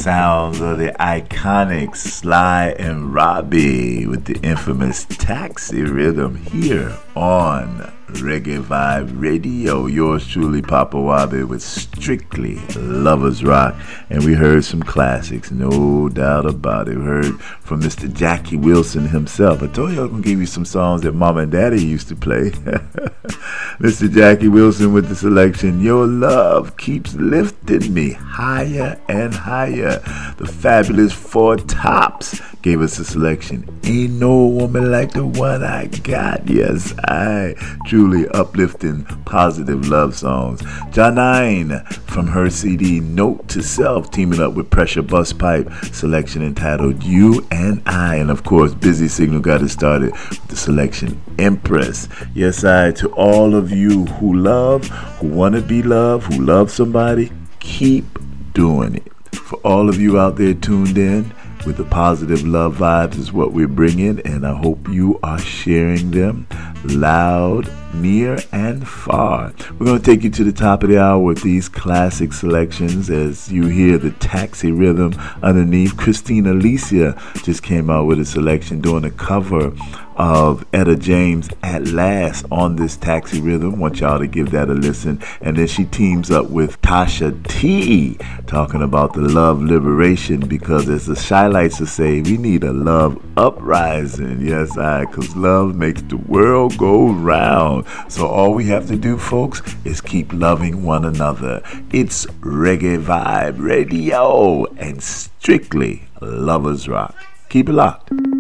sounds of the iconic Sly and Robbie with the infamous Taxi Rhythm here on Reggae Vibe Radio. Yours truly, Papa Wabi, with Strictly Lovers Rock. And we heard some classics, no doubt about it. We heard from Mr. Jackie Wilson himself. I told you I was going to give you some songs that Mama and Daddy used to play. Mr. Jackie Wilson with the selection, Your Love Keeps Lifting Me Higher and Higher. The fabulous Four Tops gave us a selection, Ain't No Woman Like the One I Got. Yes, I truly uplifting, positive love songs. Janine from her CD Note to Self, teaming up with Pressure Bus Pipe, selection entitled You and I. And of course, Busy Signal got it started with the selection Empress. Yes, I, to all of you who love, who want to be loved, who love somebody, keep doing it. For all of you out there tuned in, with the positive love vibes is what we're bringing, and I hope you are sharing them loud, near, and far. We're going to take you to the top of the hour with these classic selections as you hear the Taxi Rhythm underneath. Christina Alicia just came out with a selection doing a cover of Etta James, At Last, on this Taxi Rhythm. Want y'all to give that a listen. And then she teams up with Tasha T, talking about the love liberation, because as the Shy Lights will say, we need a love uprising. Yes, because love makes the world go round. So all we have to do, folks, is keep loving one another. It's Reggae Vibe Radio and Strictly Lovers Rock. Keep it locked.